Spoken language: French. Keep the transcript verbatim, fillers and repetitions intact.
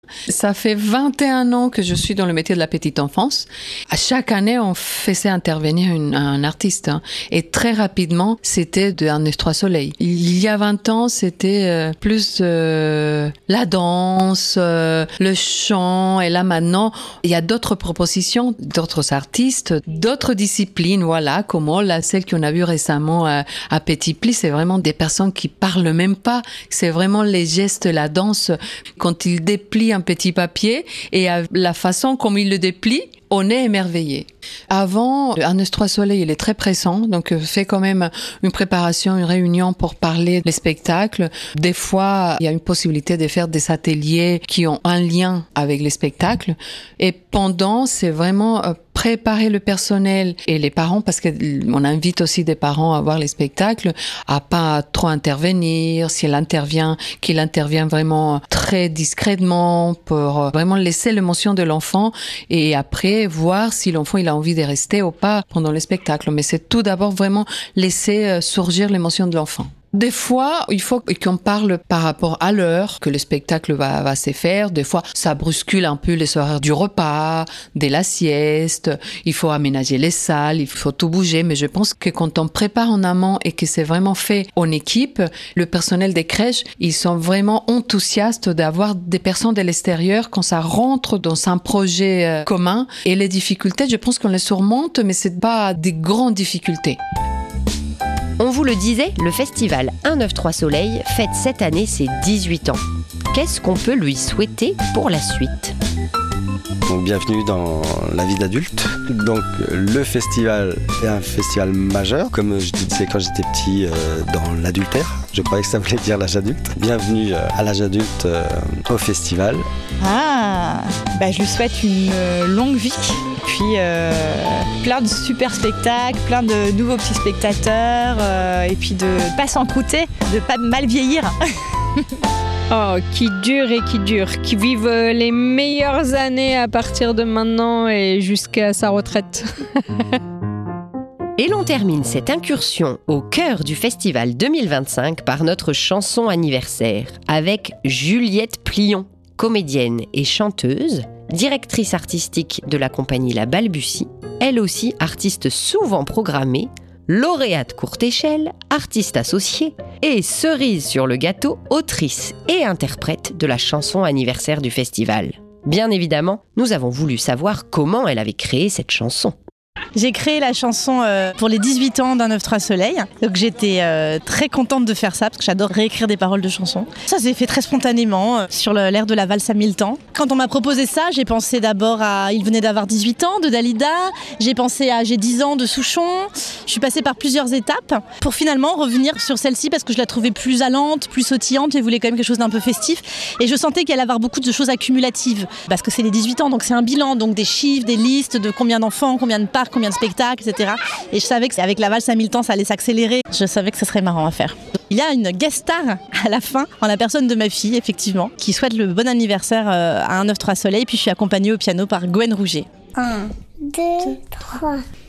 Ça fait vingt et un ans que je suis dans le métier de la petite enfance. À chaque année, on faisait intervenir une, un artiste. Hein. Et très rapidement, c'était de un neuf trois Soleil. Il y a vingt ans, c'était euh, plus euh, la danse, euh, le chant. Et là, maintenant, il y a d'autres propositions, d'autres artistes, d'autres disciplines. Voilà, comme là, celle qu'on a vue récemment à, à Petit Pli, c'est vraiment des personnes qui parlent même pas. C'est vraiment les gestes, la danse. Quand ils déplient un petit papier et à la façon comme il le déplie, on est émerveillé. Avant, un neuf trois Soleil, il est très pressant, donc fait quand même une préparation, une réunion pour parler des spectacles. Des fois, il y a une possibilité de faire des ateliers qui ont un lien avec les spectacles. Et pendant, c'est vraiment préparer le personnel et les parents, parce qu'on invite aussi des parents à voir les spectacles, à pas trop intervenir. S'il intervient, qu'il intervient vraiment très discrètement pour vraiment laisser l'émotion de l'enfant et après voir si l'enfant il a envie de rester ou pas pendant le spectacle. Mais c'est tout d'abord vraiment laisser surgir l'émotion de l'enfant. Des fois, il faut qu'on parle par rapport à l'heure que le spectacle va, va se faire. Des fois, ça bruscule un peu les horaires du repas, de la sieste. Il faut aménager les salles, il faut tout bouger. Mais je pense que quand on prépare en amont et que c'est vraiment fait en équipe, le personnel des crèches, ils sont vraiment enthousiastes d'avoir des personnes de l'extérieur quand ça rentre dans un projet commun. Et les difficultés, je pense qu'on les surmonte, mais c'est pas des grandes difficultés. On vous le disait, le festival un neuf trois Soleil fête cette année ses dix-huit ans. Qu'est-ce qu'on peut lui souhaiter pour la suite ? Donc, bienvenue dans la vie d'adulte. Donc le festival est un festival majeur, comme je disais quand j'étais petit, euh, dans l'adultère. Je croyais que ça voulait dire l'âge adulte. Bienvenue à l'âge adulte euh, au festival. Ah, bah je lui souhaite une euh, longue vie, puis euh, plein de super spectacles, plein de nouveaux petits spectateurs, euh, et puis de ne pas s'encrouter, de pas mal vieillir. Oh, qui dure et qui dure, qui vive les meilleures années à partir de maintenant et jusqu'à sa retraite. Et l'on termine cette incursion au cœur du festival deux mille vingt-cinq par notre chanson anniversaire avec Juliette Plion, comédienne et chanteuse, directrice artistique de la compagnie La Balbutie, elle aussi artiste souvent programmée, lauréate courte échelle, artiste associée et cerise sur le gâteau, autrice et interprète de la chanson anniversaire du festival. Bien évidemment, nous avons voulu savoir comment elle avait créé cette chanson. J'ai créé la chanson euh, pour les dix-huit ans d'un neuf trois Soleil. Donc j'étais euh, très contente de faire ça parce que j'adore réécrire des paroles de chansons. Ça s'est fait très spontanément euh, sur le, l'air de la valse à mille temps. Quand on m'a proposé ça, j'ai pensé d'abord à Il venait d'avoir dix-huit ans de Dalida. J'ai pensé à J'ai dix ans de Souchon. Je suis passée par plusieurs étapes pour finalement revenir sur celle-ci parce que je la trouvais plus allante, plus sautillante. J'ai voulu quand même quelque chose d'un peu festif. Et je sentais qu'elle allait avoir beaucoup de choses accumulatives parce que c'est les dix-huit ans, donc c'est un bilan, donc des chiffres, des listes de combien d'enfants, combien de parcs, combien de spectacles, et cetera. Et je savais qu'avec la valse à mille temps, ça allait s'accélérer. Je savais que ce serait marrant à faire. Il y a une guest star à la fin, en la personne de ma fille, effectivement, qui souhaite le bon anniversaire à un neuf trois Soleil. Puis je suis accompagnée au piano par Gwen Rouget. Un, deux, trois.